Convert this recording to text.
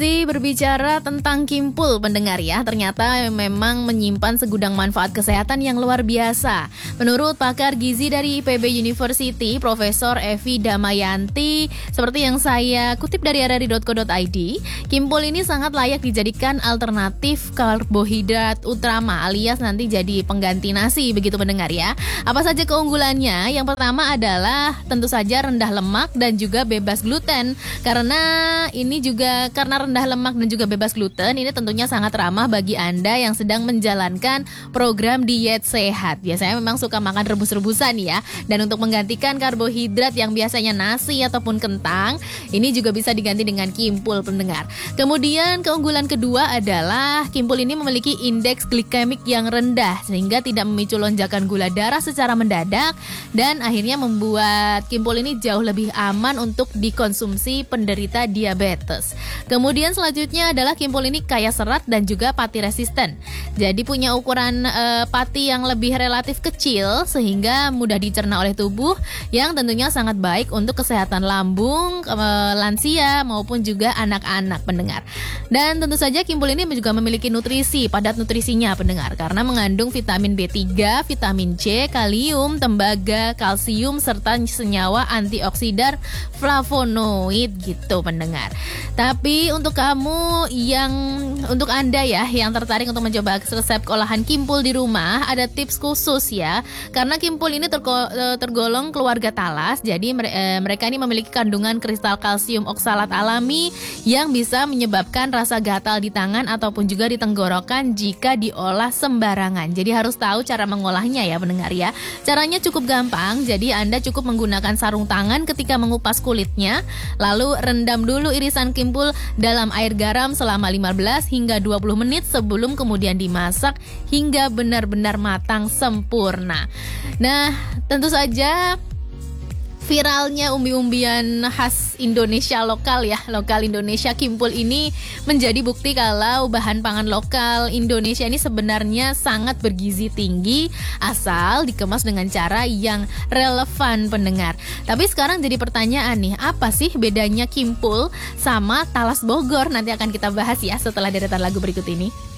Berbicara tentang Kimpul pendengar ya, ternyata memang menyimpan segudang manfaat kesehatan yang luar biasa. Menurut pakar gizi dari IPB University, Profesor Evi Damayanti, seperti yang saya kutip dari rri.co.id, Kimpul ini sangat layak dijadikan alternatif karbohidrat utama alias nanti jadi pengganti nasi begitu pendengar ya. Apa saja keunggulannya? Yang pertama adalah tentu saja rendah lemak dan juga bebas gluten. Karena rendah lemak dan juga bebas gluten, ini tentunya sangat ramah bagi Anda yang sedang menjalankan program diet sehat. Biasanya memang suka makan rebus-rebusan ya. Dan untuk menggantikan karbohidrat yang biasanya nasi ataupun kentang, ini juga bisa diganti dengan Kimpul pendengar. Kemudian keunggulan kedua adalah Kimpul ini memiliki indeks glikemik yang rendah sehingga tidak memicu lonjakan gula darah secara mendadak dan akhirnya membuat Kimpul ini jauh lebih aman untuk dikonsumsi penderita diabetes. Kemudian selanjutnya adalah Kimpul ini kaya serat dan juga pati resisten. Jadi punya ukuran pati yang lebih relatif kecil sehingga mudah dicerna oleh tubuh yang tentunya sangat baik untuk kesehatan lambung, lansia maupun juga anak-anak pendengar. Dan tentu saja Kimpul ini juga memiliki nutrisi, padat nutrisinya pendengar karena mengandung vitamin B3, vitamin C, kalium, tembaga, kalsium serta senyawa antioksidan flavonoid gitu pendengar. Tapi untuk Anda ya yang tertarik untuk mencoba resep olahan Kimpul di rumah, ada tips khusus ya. Karena Kimpul ini tergolong keluarga talas, jadi mereka ini memiliki kandungan kristal kalsium oksalat alami yang bisa menyebabkan rasa gatal di tangan ataupun juga di tenggorokan jika diolah sembarangan. Jadi harus tahu cara mengolahnya ya pendengar ya. Caranya cukup gampang, jadi Anda cukup menggunakan sarung tangan ketika mengupas kulitnya, lalu rendam dulu irisan Kimpul dalam air garam selama 15 hingga 20 menit sebelum kemudian dimasak hingga benar-benar matang sempurna. Nah, tentu saja viralnya umbi-umbian khas Indonesia lokal Indonesia Kimpul ini menjadi bukti kalau bahan pangan lokal Indonesia ini sebenarnya sangat bergizi tinggi asal dikemas dengan cara yang relevan pendengar. Tapi sekarang jadi pertanyaan nih, apa sih bedanya Kimpul sama talas Bogor? Nanti akan kita bahas ya setelah deretan lagu berikut ini.